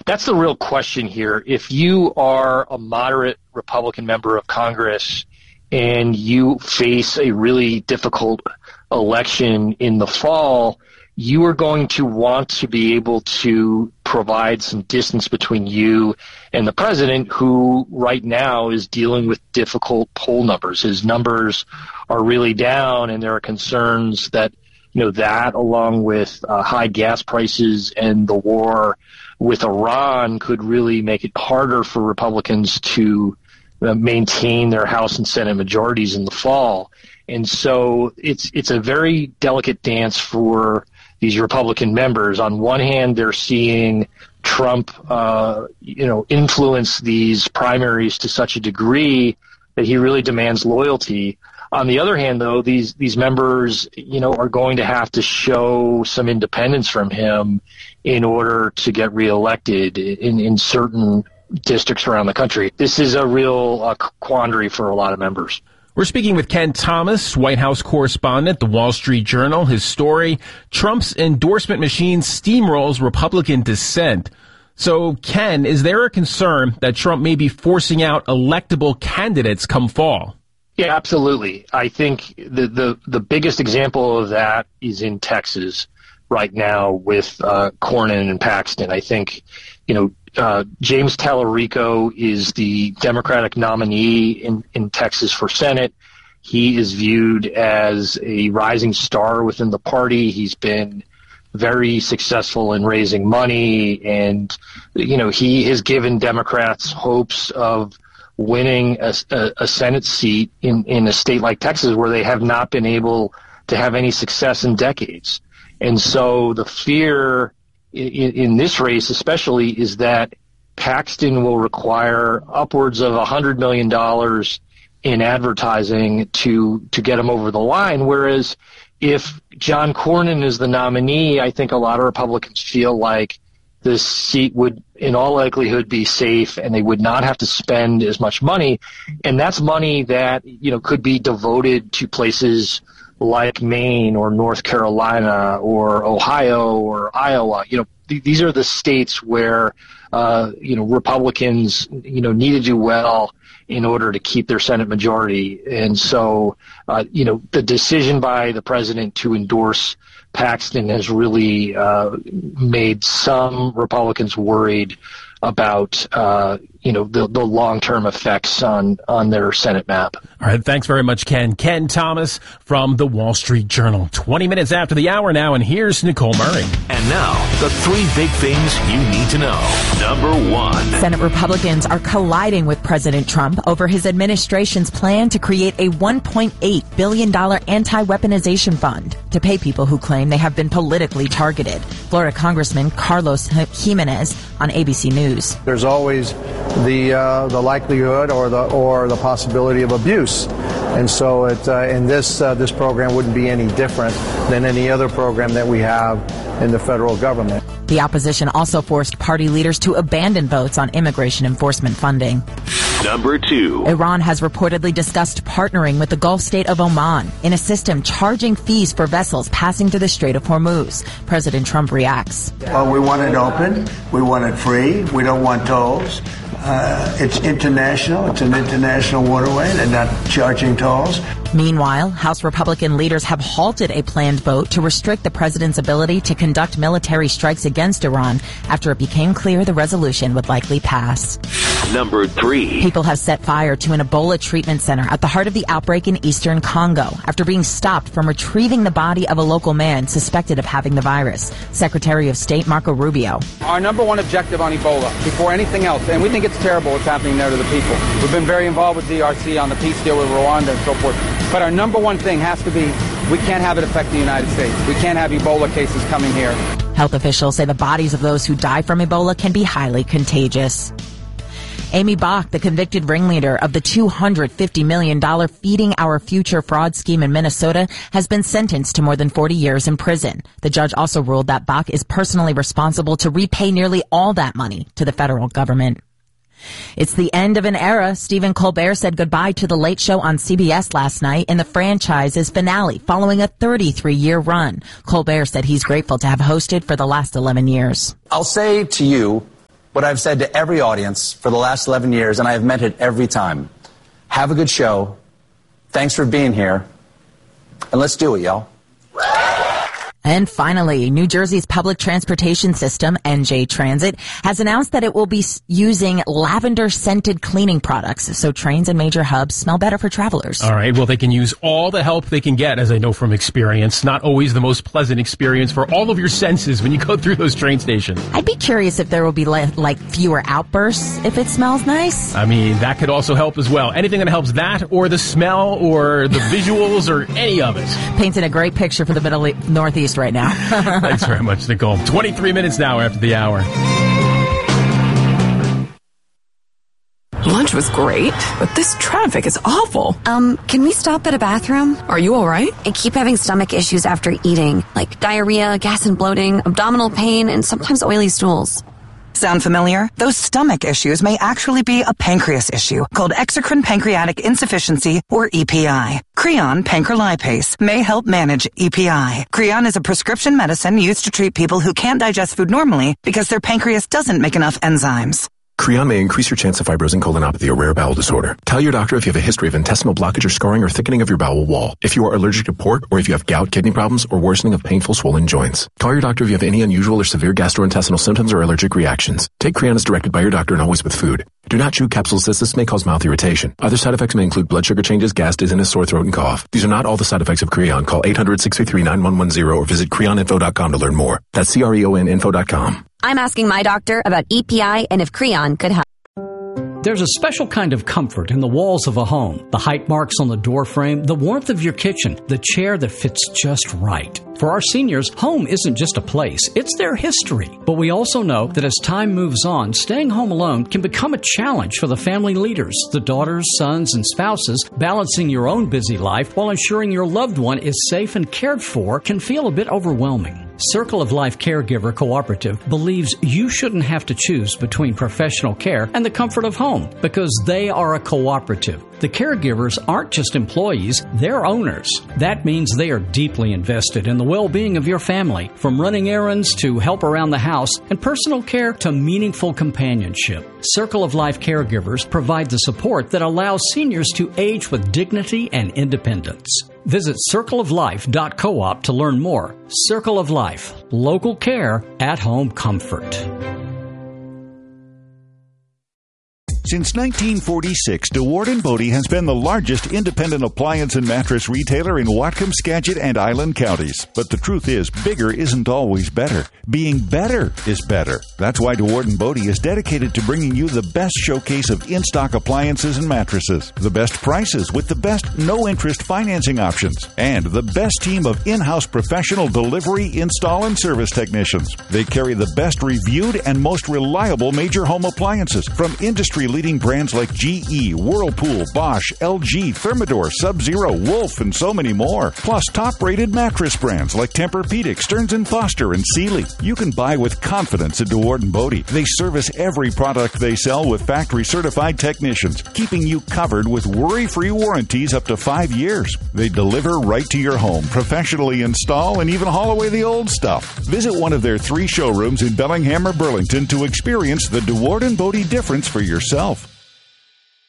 That's the real question here. If you are a moderate Republican member of Congress and you face a really difficult election in the fall, you are going to want to be able to provide some distance between you and the president, who right now is dealing with difficult poll numbers. His numbers are really down, and there are concerns that, that along with high gas prices and the war with Iran could really make it harder for Republicans to maintain their House and Senate majorities in the fall. And so it's a very delicate dance for these Republican members. On one hand, they're seeing Trump, influence these primaries to such a degree that he really demands loyalty. On the other hand, though, these members, are going to have to show some independence from him in order to get reelected in certain districts around the country. This is a real quandary for a lot of members. We're speaking with Ken Thomas, White House correspondent, The Wall Street Journal. His story, Trump's endorsement machine steamrolls Republican dissent. So, Ken, is there a concern that Trump may be forcing out electable candidates come fall? Yeah, absolutely. I think the biggest example of that is in Texas right now with Cornyn and Paxton. I think, James Tallarico is the Democratic nominee in Texas for Senate. He is viewed as a rising star within the party. He's been very successful in raising money, and, he has given Democrats hopes of winning a Senate seat in a state like Texas where they have not been able to have any success in decades. And so the fear in this race especially is that Paxton will require upwards of $100 million in advertising to get him over the line, whereas if John Cornyn is the nominee, I think a lot of Republicans feel like this seat would in all likelihood be safe and they would not have to spend as much money. And that's money that, could be devoted to places like Maine or North Carolina or Ohio or Iowa. These are the states where, Republicans, need to do well in order to keep their Senate majority. And so, the decision by the president to endorse Paxton has really made some Republicans worried about, the long-term effects on their Senate map. All right. Thanks very much, Ken. Ken Thomas from The Wall Street Journal. 20 minutes after the hour now, and here's Nicole Murray. And now, the three big things you need to know. Number one. Senate Republicans are colliding with President Trump over his administration's plan to create a $1.8 billion anti-weaponization fund to pay people who claim they have been politically targeted. Florida Congressman Carlos Jimenez on ABC News. There's always the likelihood or the possibility of abuse, and so in this program wouldn't be any different than any other program that we have in the federal government. The opposition also forced party leaders to abandon votes on immigration enforcement funding. Number two. Iran has reportedly discussed partnering with the Gulf state of Oman in a system charging fees for vessels passing through the Strait of Hormuz. President Trump reacts. Well, we want it open. We want it free. We don't want tolls. It's international. It's an international waterway. They're not charging tolls. Meanwhile, House Republican leaders have halted a planned vote to restrict the president's ability to conduct military strikes against Iran after it became clear the resolution would likely pass. Number three. People have set fire to an Ebola treatment center at the heart of the outbreak in eastern Congo after being stopped from retrieving the body of a local man suspected of having the virus. Secretary of State Marco Rubio. Our number one objective on Ebola, before anything else, and we think it's terrible what's happening there to the people. We've been very involved with DRC on the peace deal with Rwanda and so forth. But our number one thing has to be, we can't have it affect the United States. We can't have Ebola cases coming here. Health officials say the bodies of those who die from Ebola can be highly contagious. Amy Bach, the convicted ringleader of the $250 million Feeding Our Future fraud scheme in Minnesota, has been sentenced to more than 40 years in prison. The judge also ruled that Bach is personally responsible to repay nearly all that money to the federal government. It's the end of an era. Stephen Colbert said goodbye to The Late Show on CBS last night in the franchise's finale following a 33-year run. Colbert said he's grateful to have hosted for the last 11 years. I'll say to you what I've said to every audience for the last 11 years, and I have meant it every time. Have a good show. Thanks for being here. And let's do it, y'all. And finally, New Jersey's public transportation system, NJ Transit, has announced that it will be using lavender-scented cleaning products, so trains and major hubs smell better for travelers. All right, well, they can use all the help they can get, as I know from experience. Not always the most pleasant experience for all of your senses when you go through those train stations. I'd be curious if there will be like fewer outbursts if it smells nice. I mean, that could also help as well. Anything that helps that, or the smell, or the visuals, or any of it. Painting a great picture for the Middle Northeast right now. Thanks very much, Nicole. 23 minutes now after the hour. Lunch was great, but this traffic is awful. Can we stop at a bathroom? Are you all right? I keep having stomach issues after eating, like diarrhea, gas and bloating, abdominal pain, and sometimes oily stools. Sound familiar? Those stomach issues may actually be a pancreas issue called exocrine pancreatic insufficiency, or EPI. Creon pancrelipase may help manage EPI. Creon is a prescription medicine used to treat people who can't digest food normally because their pancreas doesn't make enough enzymes. Creon may increase your chance of fibrosing colonopathy, a rare bowel disorder. Tell your doctor if you have a history of intestinal blockage or scarring or thickening of your bowel wall, if you are allergic to pork, or if you have gout, kidney problems, or worsening of painful swollen joints. Call your doctor if you have any unusual or severe gastrointestinal symptoms or allergic reactions. Take Creon as directed by your doctor and always with food. Do not chew capsules as this may cause mouth irritation. Other side effects may include blood sugar changes, gas, dizziness, sore throat, and cough. These are not all the side effects of Creon. Call 800-633-9110 or visit creoninfo.com to learn more. That's CREONinfo.com. I'm asking my doctor about EPI and if Creon could help. There's a special kind of comfort in the walls of a home. The height marks on the door frame, the warmth of your kitchen, the chair that fits just right. For our seniors, home isn't just a place, it's their history. But we also know that as time moves on, staying home alone can become a challenge for the family leaders, the daughters, sons, and spouses. Balancing your own busy life while ensuring your loved one is safe and cared for can feel a bit overwhelming. Circle of Life Caregiver Cooperative believes you shouldn't have to choose between professional care and the comfort of home because they are a cooperative. The caregivers aren't just employees, they're owners. That means they are deeply invested in the well-being of your family, from running errands to help around the house and personal care to meaningful companionship. Circle of Life Caregivers provide the support that allows seniors to age with dignity and independence. Visit circleoflife.coop to learn more. Circle of Life, local care, at-home comfort. Since 1946, DeWard & Bodie has been the largest independent appliance and mattress retailer in Whatcom, Skagit, and Island counties. But the truth is, bigger isn't always better. Being better is better. That's why DeWard & Bodie is dedicated to bringing you the best showcase of in-stock appliances and mattresses, the best prices with the best no-interest financing options, and the best team of in-house professional delivery, install, and service technicians. They carry the best reviewed and most reliable major home appliances from industry-leading brands like GE, Whirlpool, Bosch, LG, Thermador, Sub-Zero, Wolf, and so many more. Plus top-rated mattress brands like Tempur-Pedic, Stearns & Foster, and Sealy. You can buy with confidence at DeWard & Bodie. They service every product they sell with factory-certified technicians, keeping you covered with worry-free warranties up to 5 years. They deliver right to your home, professionally install, and even haul away the old stuff. Visit one of their 3 showrooms in Bellingham or Burlington to experience the DeWard & Bodie difference for yourself.